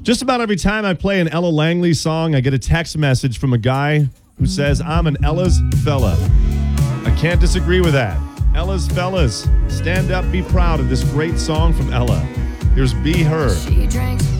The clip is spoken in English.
Just about every time I play an Ella Langley song, I get a text message from a guy who says, I'm an Ella's fella. I can't disagree with that. Ella's fellas, stand up, be proud of this great song from Ella. Here's Be Her. She drank